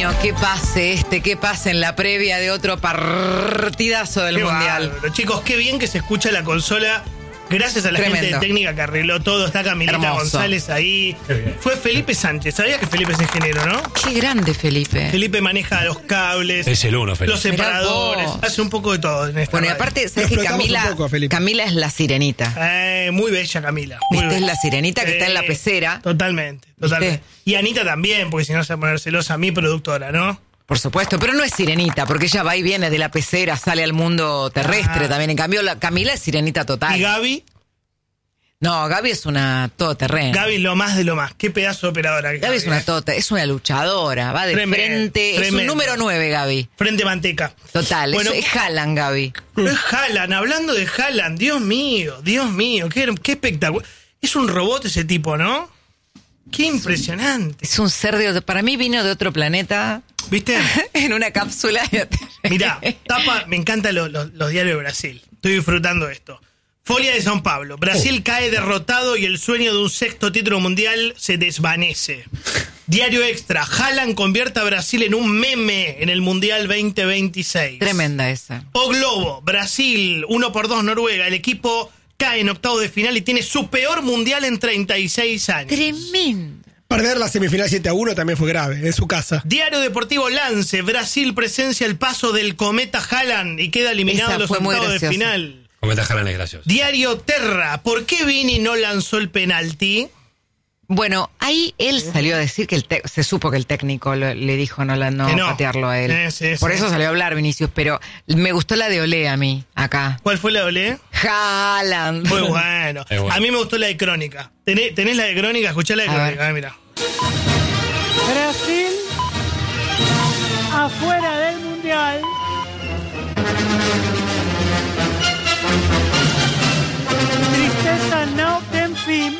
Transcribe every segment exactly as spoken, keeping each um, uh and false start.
mío, qué pase este, qué pase en la previa de otro partidazo del qué Mundial. Bárbaro. Chicos, qué bien que se escucha la consola. Gracias a la Tremendo. gente de técnica que arregló todo. Está Camilita Hermoso. González ahí. Fue Felipe Sánchez. ¿Sabías que Felipe es ingeniero, no? Qué grande, Felipe. Felipe maneja los cables. Es el uno, Felipe. Los separadores. Mirá vos. Hace un poco de todo en esta Bueno, y radio. aparte, Lo ¿sabes que explotamos Camila, un poco a Felipe. Camila es la sirenita? Eh, muy bella Camila. Muy Viste, es bella. la sirenita que está en la Eh, pecera. Totalmente, totalmente. Y Anita también, porque si no se va a poner celosa mi productora, ¿no? Por supuesto, pero no es sirenita, porque ella va y viene de la pecera, sale al mundo terrestre Ah. también. En cambio, la Camila es sirenita total. Y Gaby, No, Gaby es una todoterreno. Gaby es lo más de lo más. Qué pedazo de operadora. que Gaby es una tota, es una luchadora, va de Tremendo, frente, es un tremendo. número nueve, Gaby. Frente manteca. Total, Bueno, es, es Haaland, Gaby. es Haaland, hablando de Haaland, Dios mío, Dios mío, qué, qué espectáculo. Es un robot ese tipo, ¿no? Qué impresionante. Es un ser de otro, para mí vino de otro planeta ¿Viste? en una cápsula. Mirá, tapa, me encantan lo- lo- los diarios de Brasil. Estoy disfrutando esto. Folia de São Paulo. Brasil cae derrotado y el sueño de un sexto título mundial se desvanece. Diario Extra. Haaland convierte a Brasil en un meme en el Mundial veinte veintiséis. Tremenda esa. O Globo. Brasil, uno por dos Noruega. El equipo cae en octavo de final y tiene su peor mundial en treinta y seis años. Tremenda. Perder la semifinal siete a uno también fue grave, en su casa. Diario Deportivo Lance. Brasil presencia el paso del cometa Haaland y queda eliminado Esa en los fue muy octavos de graciosa. final. Cometa Haaland es gracioso. Diario Terra. ¿Por qué Vini no lanzó el penalti? Bueno, ahí él salió a decir que el te- se supo que el técnico lo- le dijo no, la- no Que no. patearlo a él. Eh, sí, Por sí. eso salió a hablar Vinicius, pero me gustó la de Olé a mí, acá. ¿Cuál fue la doble? Haaland. Muy bueno. Es bueno. A mí me gustó la de Crónica. ¿Tenés, tenés la de Crónica? Escuchá la de A Crónica. ver. Ah, mira. Brasil afuera del Mundial. Tristeza no ten fin.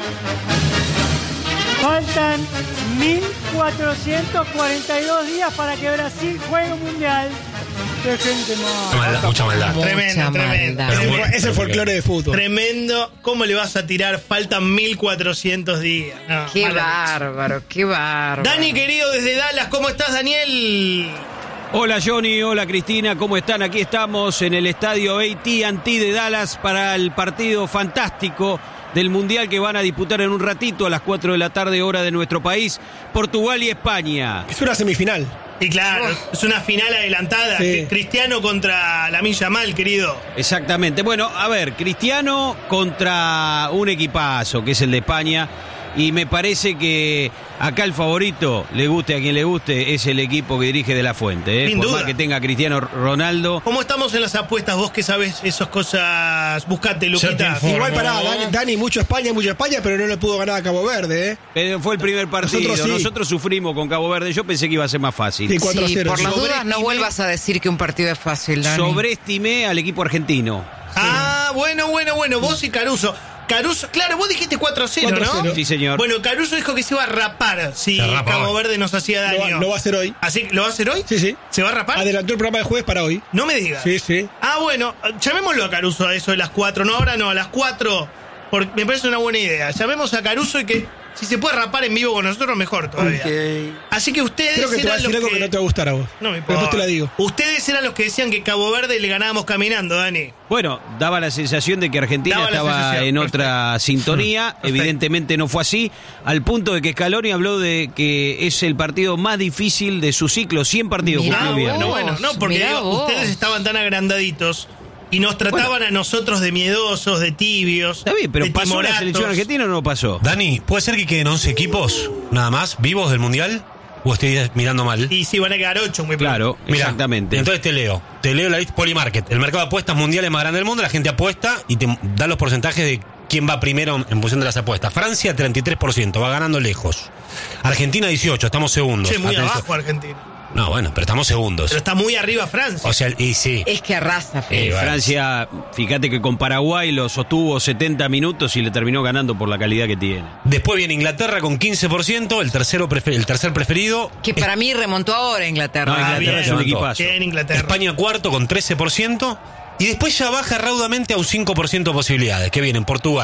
Faltan mil cuatrocientos cuarenta y dos días para que Brasil juegue un Mundial. Qué gente Mucha más. maldad, mucha maldad. Mucha Tremendo, tremendo. maldad. Ese, bueno, fue- ese pero folclore de fútbol. Tremendo. ¿Cómo le vas a tirar? Faltan mil cuatrocientos días. No, Qué mala leche. bárbaro, qué bárbaro. Dani, querido, desde Dallas, ¿cómo estás, Daniel? Hola Johnny, hola Cristina, ¿cómo están? Aquí estamos en el estadio A T and T de Dallas para el partido fantástico del Mundial que van a disputar en un ratito a las cuatro de la tarde hora de nuestro país, Portugal y España. Es una semifinal. Y claro, es una final adelantada. Sí. Cristiano contra Lamine Yamal, querido. Exactamente. Bueno, a ver, Cristiano contra un equipazo que es el de España. Y me parece que acá el favorito, le guste a quien le guste, es el equipo que dirige De La Fuente. ¿eh? Sin Por duda. más que tenga a Cristiano Ronaldo. ¿Cómo estamos en las apuestas? Vos que sabés esas cosas. Buscate, Luquita. informo. Igual pará, Dani, Dani, mucho España, mucho España, pero no le pudo ganar a Cabo Verde, ¿eh? Pero fue el primer partido. Nosotros Nosotros, sí. sufrimos con Cabo Verde. Yo pensé que iba a ser más fácil. Sí, cuatro a Sí, cero. por las Sobreestimé- dudas no vuelvas a decir que un partido es fácil, Dani. Sobreestimé al equipo argentino. Ah, bueno, bueno, bueno. Vos y Caruso. Caruso, claro, vos dijiste cuatro a cero, cuatro a ¿no? cero. Sí, señor. Bueno, Caruso dijo que se iba a rapar si Se rapa Cabo hoy. Verde nos hacía Lo, daño. va- lo va a hacer hoy. ¿Así lo va a hacer hoy? Sí, sí. ¿Se va a rapar? Adelantó el programa de jueves para hoy. No me digas. Sí, sí. Ah, bueno, llamémoslo a Caruso a eso de las cuatro. No, ahora no, a las cuatro. Porque me parece una buena idea. Llamemos a Caruso y que si se puede rapar en vivo con nosotros, mejor todavía. Así que ustedes Creo que te va a eran decir los algo que... que no te va a gustar a vos. No me Pero después importa. te la digo. Ustedes eran los que decían que Cabo Verde le ganábamos caminando, Dani. Bueno, daba la sensación de que Argentina Daba la estaba sensación, en perfecto. otra sintonía. Perfecto. Evidentemente no fue así, al punto de que Scaloni habló de que es el partido más difícil de su ciclo. cien partidos Mirá cumplió el vos. viernes. Bueno, bueno, no, porque Mirá digo, vos. ustedes estaban tan agrandaditos y nos trataban a nosotros de miedosos, de tibios. Está bien, pero de ¿pasó la timoratos. selección argentina o no pasó? Dani, ¿puede ser que queden once equipos nada más vivos del Mundial? ¿O estoy mirando mal? Y sí, van a quedar ocho muy pronto. Claro, Mirá, exactamente. Entonces te leo. Te leo la lista Polymarket. El mercado de apuestas mundiales más grande del mundo. La gente apuesta y te da los porcentajes de quién va primero en función de las apuestas. Francia, treinta y tres por ciento. Va ganando lejos. Argentina, dieciocho. Estamos segundos. Che, muy Atención. abajo Argentina. No, bueno, pero estamos segundos. Pero está muy arriba Francia. O sea, y sí. Es que arrasa, Fede. Eh, bueno. Francia, fíjate que con Paraguay lo sostuvo setenta minutos y le terminó ganando por la calidad que tiene. Después viene Inglaterra con quince por ciento. El, tercero prefer- el tercer preferido. Que para mí remontó ahora Inglaterra. No, Inglaterra bien. es un equipazo. Que en Inglaterra. España cuarto con trece por ciento. Y después ya baja raudamente a un cinco por ciento de posibilidades. Que vienen Portugal,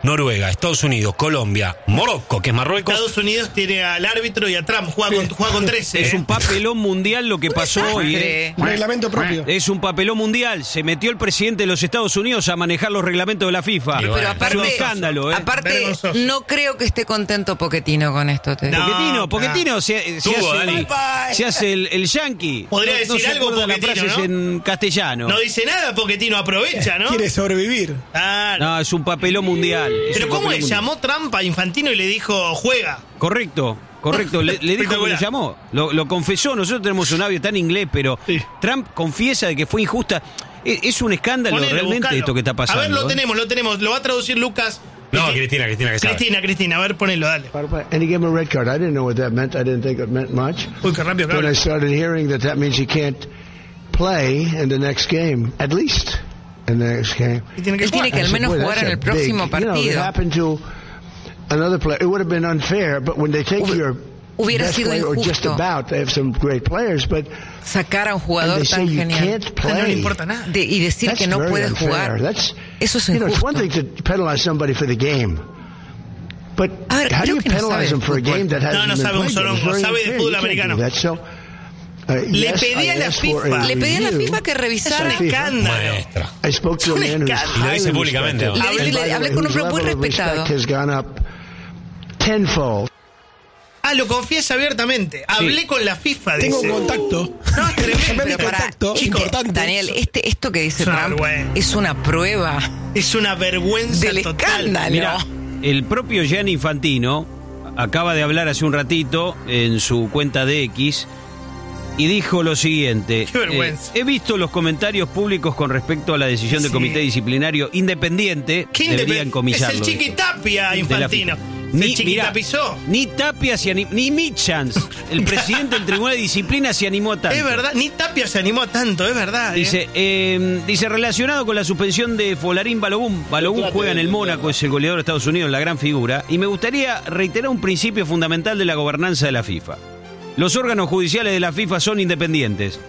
Noruega, Estados Unidos, Colombia, Morocco, que es Marruecos. Estados Unidos tiene al árbitro y a Trump, juega con, juega con trece. Es ¿eh? un papelón mundial lo que pasó hoy. ¿eh? Un reglamento propio. Es un papelón mundial. Se metió el presidente de los Estados Unidos a manejar los reglamentos de la FIFA. Pero Pero es aparte, un escándalo, ¿eh? aparte Vergonzoso. no creo que esté contento Pochettino con esto. Te digo. No. Pochettino, Pochettino se, se Tuvo, hace, Dani. el, se hace el, el yankee. Podría No- no decir se algo acuerda las Pochettino, frases ¿no? en castellano. No dice nada porque Tino aprovecha, ¿no? Quiere sobrevivir. Claro. No, es un papelón mundial. es Pero un ¿cómo papelón le mundial. llamó Trump a Infantino y le dijo, juega? Correcto, correcto. Le, le dijo que lo Espectacular. llamó. Lo, lo confesó. Nosotros tenemos un audio tan inglés, pero Sí. Trump confiesa de que fue injusta. Es, es un escándalo Ponelo, realmente buscalo. esto que está pasando. A ver, lo ¿eh? tenemos, lo tenemos. Lo va a traducir Lucas. No, Este- Cristina, Cristina, que sabe. Cristina, Cristina, a ver, ponelo, dale. And he gave him a red card. I didn't know what that meant. I didn't think it meant much. Uy, qué rápido que When I habla. started hearing that that means he can't play in the next game, at least in the next game. Y tiene que Él tiene jugar. que al I said, menos "Boy, jugar that's en a el próximo big, you know, partido. it happened to another player. It would have been unfair, but when they take Hubi- your hubiera best sido player, or just injusto. about, they have some great players, but Sacar a un and jugador they say tan you genial can't Ah, no le play. importa nada. De- y decir That's que no very puede unfair. jugar. That's, Eso es you know, it's one injusto. thing to penalize somebody for the game. But A ver, how do creo you que no sabe penalize de them for a fútbol. game that hasn't No, no been sabe un played yet? It's sorongo, very sabe de unfair. fútbol You can't do americano. that. So, uh, Le yes, pedí a I la asked for FIFA. a Le pedí a la review. FIFA que Es un revisara. FIFA. escándalo. Maestra. I spoke to a un man who's escándalo. Y lo dice highly públicamente, respected. ¿no? Le- And le- by the hablé way, con un whose hombre muy level of respetado. respect has gone up tenfold. Ah, lo confiesa abiertamente. Hablé con la FIFA, dice. Tengo un contacto. No, es tremendo. Llamé a mi Pero pará, contacto chicos, importante. Daniel, este, esto que dice Es una Trump vergüenza. es una prueba Es una vergüenza del total. escándalo. Mira, el propio Gianni Infantino acaba de hablar hace un ratito en su cuenta de X y dijo lo siguiente. Qué vergüenza. eh, he visto los comentarios públicos con respecto a la decisión del Sí. comité disciplinario independiente. ¿Qué Debería independ- encomisarlo. Es el Chiquitapia, de la Infantino. FIFA. Se Ni, mirá, chiquitapizó. ni Tapia se anim- ni Mitchans, el presidente del Tribunal de Disciplina, se animó a tanto. Es verdad, ni Tapia se animó a tanto, es verdad. ¿eh? Dice, eh, dice, relacionado con la suspensión de Folarín Balogun. Balogun juega en el Mónaco, es el goleador de Estados Unidos, la gran figura. Y me gustaría reiterar un principio fundamental de la gobernanza de la FIFA. Los órganos judiciales de la FIFA son independientes.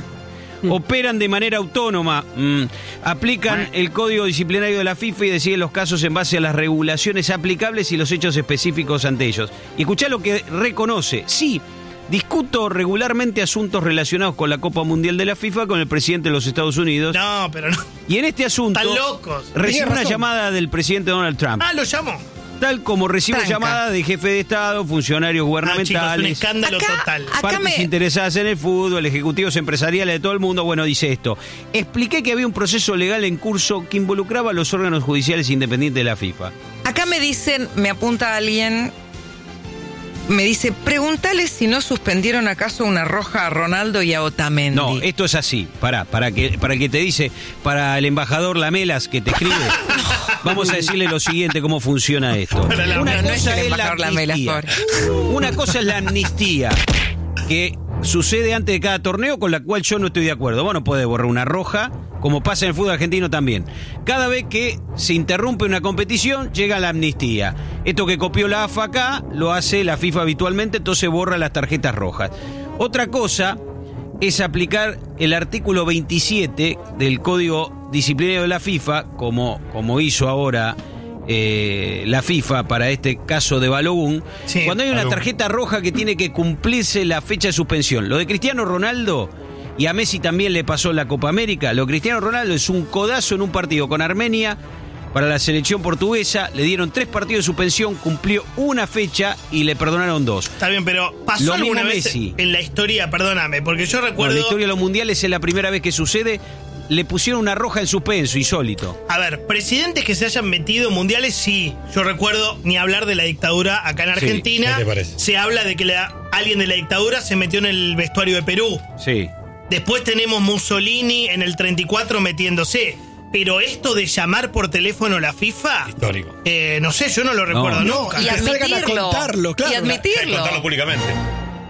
Operan de manera autónoma, mm, aplican el código disciplinario de la FIFA y deciden los casos en base a las regulaciones aplicables y los hechos específicos ante ellos. Y escuchá lo que reconoce. Sí, discuto regularmente asuntos relacionados con la Copa Mundial de la FIFA con el presidente de los Estados Unidos. No, pero no. Y en este asunto Están locos. recibe Tenía una razón. llamada del presidente Donald Trump. Ah, lo llamó. Tal como recibo Tranca. llamadas de jefe de Estado, funcionarios Ah, chicos, un gubernamentales, escándalo Acá- total. acá partes me- interesadas en el fútbol, ejecutivos empresariales de todo el mundo. Bueno, dice esto. Expliqué que había un proceso legal en curso que involucraba a los órganos judiciales independientes de la FIFA. Acá me dicen, me apunta alguien, me dice, pregúntale si no suspendieron acaso una roja a Ronaldo y a Otamendi. No, esto es así. Pará, para que, para el que te dice, para el embajador Lamelas que te escribe, vamos a decirle lo siguiente, cómo funciona esto. Para la- Una No, no es cosa el es la embajador Lamelas, amnistía. Una cosa es la amnistía, que sucede antes de cada torneo, con la cual yo no estoy de acuerdo. Vos no podés borrar una roja, como pasa en el fútbol argentino también. Cada vez que se interrumpe una competición, llega la amnistía. Esto que copió la A F A acá, lo hace la FIFA habitualmente, entonces borra las tarjetas rojas. Otra cosa es aplicar el artículo veintisiete del Código Disciplinario de la FIFA, como, como hizo ahora eh, la FIFA para este caso de Balogun, Sí, cuando hay una Balogun. tarjeta roja que tiene que cumplirse la fecha de suspensión. Lo de Cristiano Ronaldo, y a Messi también le pasó en la Copa América, lo de Cristiano Ronaldo es un codazo en un partido con Armenia para la selección portuguesa, le dieron tres partidos de suspensión, cumplió una fecha y le perdonaron dos. Está bien, pero ¿pasó Lo alguna mismo vez Messi. en la historia? Perdóname, porque yo Bueno, recuerdo... la historia de los mundiales es la primera vez que sucede, le pusieron una roja en suspenso, insólito. A ver, presidentes que se hayan metido en mundiales, sí. Yo recuerdo ni hablar de la dictadura acá en Argentina. ¿qué te parece? Se habla de que la- alguien de la dictadura se metió en el vestuario de Perú. Sí. Después tenemos Mussolini en el treinta y cuatro metiéndose. Pero esto de llamar por teléfono a la FIFA, Histórico. eh, no sé, yo no lo recuerdo No. nunca. Y que salgan a admitirlo. contarlo, claro. Y admitirlo. Contarlo públicamente.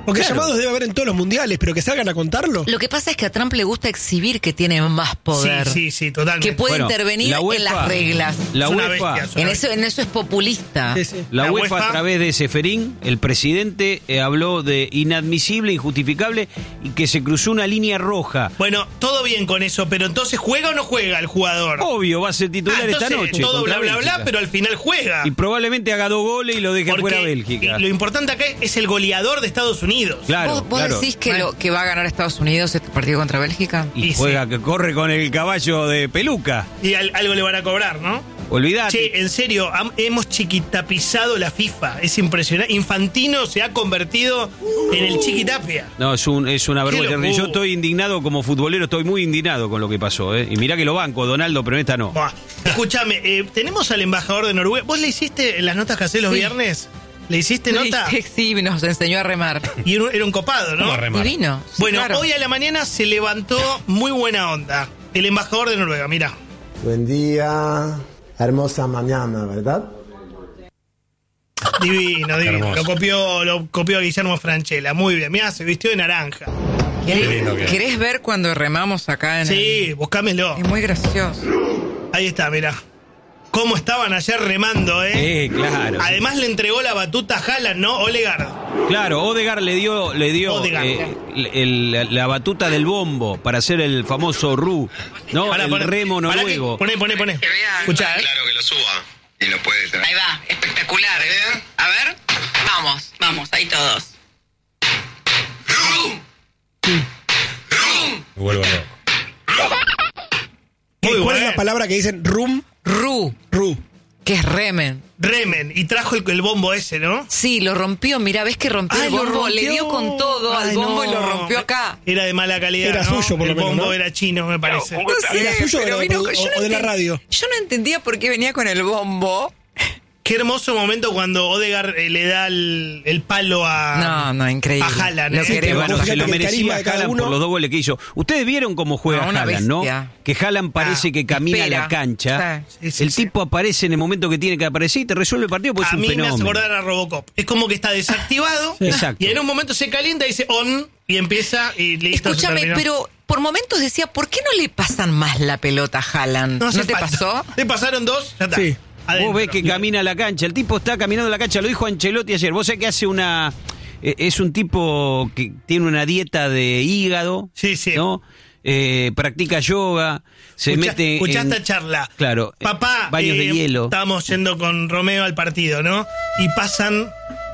Porque Claro. llamados debe haber en todos los mundiales, pero que salgan a contarlo. Lo que pasa es que a Trump le gusta exhibir que tiene más poder. Sí, sí, sí, totalmente. Que puede Bueno, intervenir la UEFA en las reglas. La Es una UEFA, bestia, es una En eso, en eso es populista. Sí, sí. la La UEFA, UEFA, a través de Seferín, el presidente, eh, habló de inadmisible, injustificable y que se cruzó una línea roja. Bueno, todo bien con eso, pero entonces ¿juega o no juega el jugador? Obvio, va a ser titular Ah, esta entonces, noche. todo contra bla bla bla, Bélgica. pero al final juega. Y probablemente haga dos goles y lo deje Porque fuera Bélgica. y lo importante acá es el goleador de Estados Unidos. Claro, ¿Vos, vos claro. decís que, lo, que va a ganar Estados Unidos este partido contra Bélgica? Y Y juega, sí. que corre con el caballo de peluca. Y al- algo le van a cobrar, ¿no? Olvidate. Che, en serio, ham- hemos chiquitapizado la FIFA. Es impresionante. Infantino se ha convertido en el chiquitapia. No, es, un, es una Qué vergüenza. locura. Yo estoy indignado como futbolero, estoy muy indignado con lo que pasó. ¿eh? Y mirá que lo banco, Donaldo, pero en esta no. Buah. Escúchame, eh, tenemos al embajador de Noruega. ¿Vos le hiciste en las notas que hacés los Sí. viernes? ¿Le hiciste nota? Sí, sí, nos enseñó a remar. Y era un- era un copado, ¿no? ¿Cómo remar? Divino. Sí, Bueno, claro. hoy a la mañana se levantó muy buena onda. El embajador de Noruega, mira. Buen día, hermosa mañana, ¿verdad? Divino, divino. Hermoso. Lo copió, lo copió Guillermo Franchella. Muy bien. Mirá, se vistió de naranja. ¿Querés, Qué lindo que es. querés ver cuando remamos acá en Sí, el- buscámelo. Es muy gracioso. Ahí está, mirá. Cómo estaban ayer remando, ¿eh? Eh, claro. Además le entregó la batuta a Haaland, ¿no? Olegard. Claro, Odegaard le dio, le dio Odegaard. eh, el- el- la batuta del bombo para hacer el famoso Ru, ¿no? Pará, el poné- remo pará que- noruego. Poné, poné, poné. Que vean. Escuchá, ¿eh? Claro que lo suba. Y lo puede tener. Ahí va, espectacular. ¿eh? A ver, vamos, vamos, ahí todos. Me vuelvo loco. ¿Qué- Muy ¿Cuál es bueno. la palabra que dicen? Rum, Ru, ru. que es remen. Remen. Y trajo el, el bombo ese, ¿no? Sí, lo rompió, mirá, ves que rompió Ay, el lo bombo, le rompió. dio con todo al Ay, bombo no. y lo rompió acá. Era de mala calidad, Era ¿no? suyo, por lo El menos, bombo ¿no? era chino, me parece. No sé, ¿Era suyo pero o de- vino- o- yo no o de la enten- radio? Yo no entendía por qué venía con el bombo. Qué hermoso momento cuando Odegaard eh, le da el, el palo a, No, no, increíble. a Haaland. Lo ¿eh? Que, queremos. bueno, Fíjate se lo que el merecía carisma de cada Haaland uno- por los dos goles que hizo. Ustedes vieron cómo juega No, una Haaland, ¿no? bestia. Que Haaland parece Ah, que camina a la espera. cancha. Sí, sí, el sí. tipo aparece en el momento que tiene que aparecer y te resuelve el partido porque A es un mí me hace fenómeno. acordar a Robocop. Es como que está desactivado Exacto. y en un momento se calienta y dice on y empieza y listo. se Escúchame, terminó. pero por momentos decía, ¿por qué no le pasan más la pelota a Haaland? ¿No, hace te falta. pasó? Le pasaron dos, ya está. Sí. Adentro. Vos ves que camina a la cancha. El tipo está caminando a la cancha. Lo dijo Ancelotti ayer. Vos sabés que hace una... eh, Es un tipo que tiene una dieta de hígado. Sí, sí. ¿no? Eh, practica yoga. Se Escuchá- mete escuchá en... esta charla. Claro. Papá, Baños de eh, hielo. Estábamos yendo con Romeo al partido, ¿no? Y pasan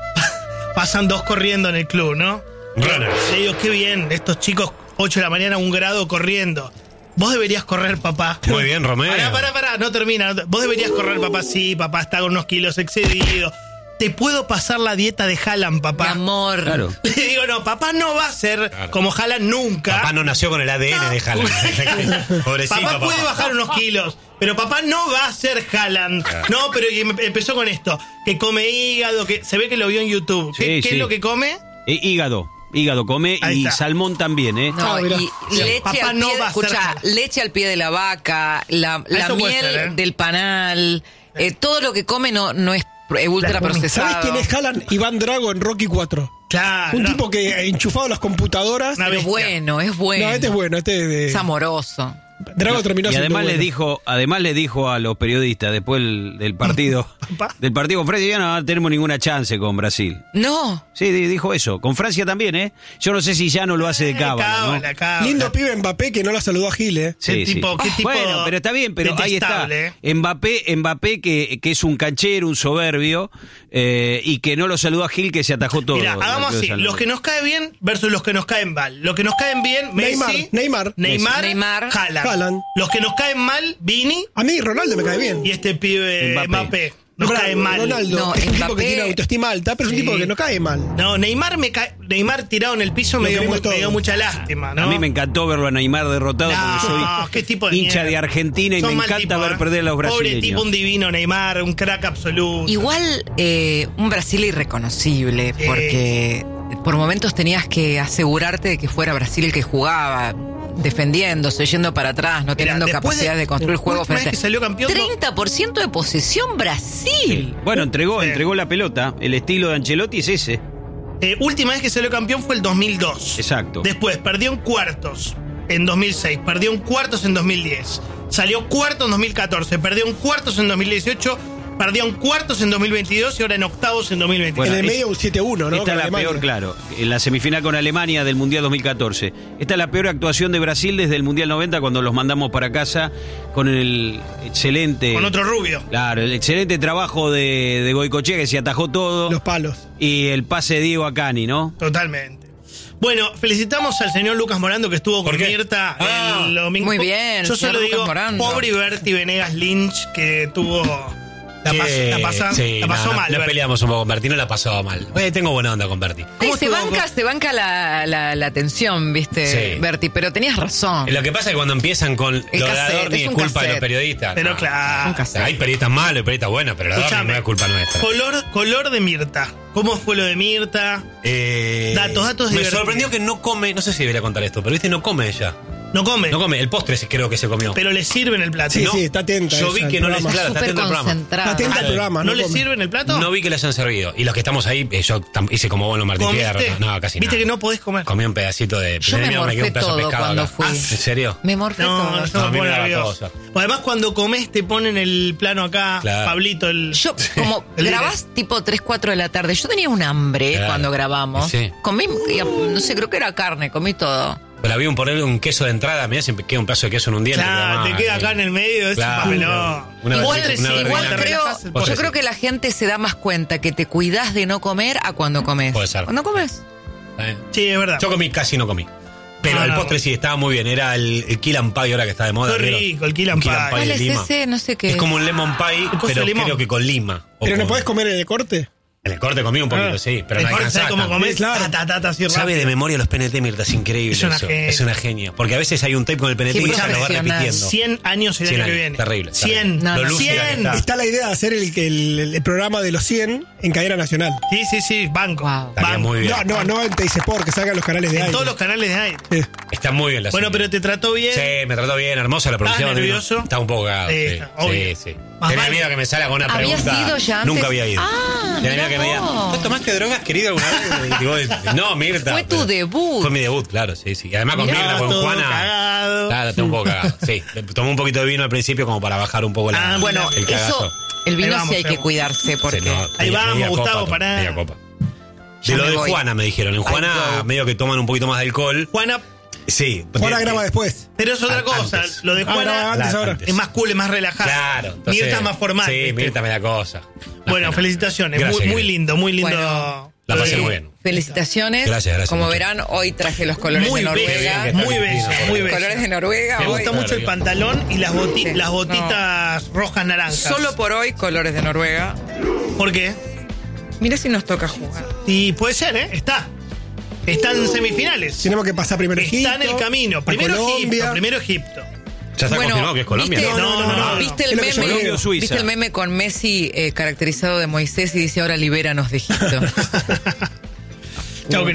pasan dos corriendo en el club, ¿no? Runners. Le digo, qué bien, estos chicos, ocho de la mañana, un grado corriendo. Vos deberías correr, papá. Muy bien, Romeo. Pará, pará, pará, no termina. no te- Vos deberías correr, papá. Sí, papá, está con unos kilos excedidos. Te puedo pasar la dieta de Haaland, Mi papá. amor. Claro. Le digo, no, papá no va a ser Claro. como Haaland nunca. Papá no nació con el A D N No. de Haaland. Pobrecito, Papá papá. puede bajar unos kilos, pero papá no va a ser Haaland. Claro. No, pero y em- empezó con esto, que come hígado, que se ve que lo vio en YouTube. ¿Qué, Sí, qué sí. es lo que come? Eh, hígado. Hígado come Ahí y está. salmón también, ¿eh? No, Ah, mirá. y Sí, leche papá al no pie, va a ser escucha, Haaland. leche al pie de la vaca, la, la Eso puede miel ser, ¿eh? del panal, eh, todo lo que come no, no es eh, ultra ¿Sabés procesado. quién es Haaland? Iván Drago en Rocky cuatro. Claro. Un no. tipo que ha enchufado las computadoras. Una Pero bestia. bueno, es bueno. No, este es bueno, este es de... Es amoroso. Drago terminó Y siendo además bueno. le dijo, además le dijo a los periodistas después del, del partido, Papá. del partido con Francia, ya no tenemos ninguna chance con Brasil. No. Sí, di- dijo eso. Con Francia también, ¿eh? Yo no sé si ya no lo hace de cábala, ¿no? Cábala, cábala. Lindo pibe Mbappé que no la saludó a Gil, ¿eh? Qué tipo- qué tipo Bueno, pero está bien, pero ahí está. detestable, ¿eh? Mbappé, Mbappé que, que es un canchero, un soberbio, eh, y que no lo saludó a Gil, que se atajó todo. Mira, hagamos así, los que nos caen bien versus los que nos caen mal. Los que nos caen bien, Messi, Neymar, Neymar. Neymar, Neymar. Haaland. Haaland. Los que nos caen mal, Vini A mí Ronaldo me cae bien. y este pibe Mbappé. Mbappé. Nos Ronaldo, caen mal. Ronaldo No, es un tipo Mbappé- que tiene autoestima alta, pero es Sí. un tipo que no cae mal. No, Neymar me cae, Neymar tirado en el piso Lo me dio, queremos mu- me todos. dio mucha lástima, ¿no? A mí me encantó verlo a Neymar derrotado No, porque soy qué tipo de hincha mierda. de Argentina y Son me mal encanta tipo, ver ¿eh? perder a los Pobre brasileños. tipo, un divino Neymar, un crack absoluto. Igual eh, un Brasil irreconocible, Sí. porque por momentos tenías que asegurarte de que fuera Brasil el que jugaba, defendiéndose, yendo para atrás, no teniendo después capacidad de- de, construir la juego última vez frente. que salió campeón, no- treinta por ciento de posesión Brasil. Bueno, entregó, Sí. entregó la pelota. El estilo de Ancelotti es ese. Eh, última vez que salió campeón fue el dos mil dos. Exacto. Después perdió en cuartos en dos mil seis, perdió en cuartos en dos mil diez, salió cuarto en dos mil catorce, perdió en cuartos en dos mil dieciocho, perdió en cuartos en dos mil veintidós y ahora en octavos en dos mil veintitrés. Bueno, en el es- medio un siete uno, ¿no? Esta Con es la Alemania. peor, claro. En la semifinal con Alemania del Mundial dos mil catorce. Esta es la peor actuación de Brasil desde el Mundial noventa, cuando los mandamos para casa con el excelente... Con otro rubio. Claro, el excelente trabajo de, de Goicoechea, que se atajó todo. Los palos. Y el pase de Diego a Cani, ¿no? Totalmente. Bueno, felicitamos al señor Lucas Morando que estuvo con ¿Por qué? Mirta Ah, el domingo. muy bien, Yo señor solo Lucas digo, Morando. pobre Berti Venegas Lynch que tuvo... La, pas- Que- la pasa- sí, la pasó no, no, mal. Nos Berti. peleamos un poco con Berti, no la pasaba mal. Eh, tengo buena onda con Berti. ¿Cómo Sí, se estuvo, banca, Go? se banca la, la, la tensión, ¿viste, Sí. Berti? Pero tenías razón. Lo que pasa es que cuando empiezan con lo de cassette, Adorni es es un culpa de los cassette. periodistas. Pero No. claro. Un cassette. Hay periodistas malos y periodistas buenos, pero la Adorni Escuchame. no es culpa nuestra. Color, color de Mirta. ¿Cómo fue lo de Mirta? Eh, Datos, datos Me divertidos. sorprendió que no come, no sé si debería contar esto, pero viste, no come ella. No come, No come, el postre sí creo que se comió. pero le sirven el plato. Sí, No, sí, está atenta. Yo ella vi al que no les programa. claro, está Súper atento al programa. concentrada. Está atenta al Ah, programa, ¿No no le come. sirven el plato? No vi que le hayan servido. Y los que estamos ahí, eh, yo tam- hice como vos en los Martín Fierro. ¿Comiste? No, casi Viste nada. que no podés comer. Comí un pedacito de. Yo me primero morfé quedó un pedazo de todo pescado cuando acá. fui. Ah, ¿en serio? Me morfé No, todo. yo No, a me mí pongo me daba nervioso. cosa. Además, cuando comes, te ponen el plano acá, Claro. Pablito, el. Yo, como El grabás tipo tres, cuatro de la tarde, yo tenía un hambre Claro. cuando grabamos. Sí. Comí, no sé, creo que era carne, comí todo. Pero había un ponerle un queso de entrada, mirá, siempre queda un pedazo de queso en un diente. Claro, te queda acá en el medio, es Claro. un papelón. Una igual versión- una igual versión- creo, relajás el postre, yo sí. creo que la gente se da más cuenta que te cuidás de no comer a cuando comes. Puede ser. Cuando comes. Eh. Sí, es verdad. Yo comí, casi no comí. Pero No, el no. postre sí estaba muy bien. Era el, el Key and Pie ahora que está de moda. Qué ¿vieron? rico, el Key and Un Pie. de ¿Cuál es lima. ese? No sé qué. Es como un lemon pie, coso pero de limón. creo que con lima. O Pero no con- podés comer el de corte. En el corte comí un poquito, Ah. sí, pero El no corte, alcanzaba ¿sabes cómo tanto. comés? Claro. Ta, ta, ta, ta, así Sabe rápido. de memoria los P N T, Mirta, es increíble Es una eso. genia. Es una genia. Porque a veces hay un tape con el P N T Qué y se lo va profesional. repitiendo. cien años el cien año que años, viene. terrible, cien. terrible. No, Lo no. lúcida que cien. está. Está la idea de hacer el, el, el programa de los cien en cadena nacional. Sí, sí, sí, banco. Wow. Estaría Banco. muy bien. No, no, no en Teis Sport, que salgan los canales de En aire. todos los canales de aire. Sí. Está muy bien la Bueno, serie. pero te trató bien. Sí, me trató bien, hermosa la producción. ¿Estabas nervioso? Estaba un poco cagado. Sí, Sí, está, obvio. sí, sí. Más Tenía vale. miedo que me salga con una ¿Habías pregunta. ido ya antes? Nunca había ido. Ah, Tenía mirá miedo que me diga, vos. ¿vos tomaste drogas, querido, alguna vez? Y vos, no, Mirta. Fue tu pero- debut. Fue mi debut, claro, sí, sí. Y además con Mirá. Mirta, con Todo Juana. cagado. Claro, estaba un poco cagado. Sí, le tomé un poquito de vino al principio como para bajar un poco la. Ah, Bueno, el cagazo. eso, el vino Ahí vamos, sí hay que Sebo. cuidarse porque Sí, no, Ahí media- vamos, media Gustavo, copa, pará. media copa. Ya De lo me de voy. Juana me dijeron. En I Juana go. medio que toman un poquito más de alcohol. Juana, Sí. Juana porque- graba después. pero es otra An- cosa. antes. Lo de Ah, Juana graba antes Claro, ahora. antes. es más cool, es más relajado. Claro. entonces- Mirta es más formal. Sí, ¿viste? Mirta me da cosa. Bueno, No, felicitaciones. Gracias, muy, muy querido. lindo, muy lindo. Bueno, La pasé Eh, muy bien. felicitaciones. Gracias, gracias, Como mucho. verán, hoy traje los colores Muy de bello, Noruega. bien, muy bien, bello, bien, muy bien. bello. Colores de Noruega. Me hoy. gusta mucho el pantalón y las, boti- Sí. las botitas rojas naranjas. Solo por hoy, colores de Noruega. ¿Por qué? Mira si nos toca jugar. Y puede ser, ¿eh? Está. Está en semifinales. Tenemos que pasar primero Egipto. Está en el camino. a Primero Colombia. Egipto. Primero Egipto. Ya está confirmado que es Colombia. ¿viste, No, no, no, no. ¿viste Es el lo que yo meme? Colombia o Suiza. ¿Viste el meme con Messi eh, caracterizado de Moisés y dice ahora libéranos de Egipto? Chau,